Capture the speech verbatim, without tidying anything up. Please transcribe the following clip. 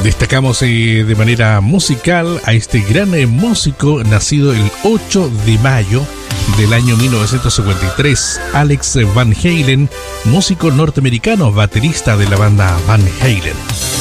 Destacamos eh, de manera musical a este gran eh, músico nacido el ocho de mayo del año mil novecientos cincuenta y tres, Alex Van Halen, músico norteamericano, baterista de la banda Van Halen.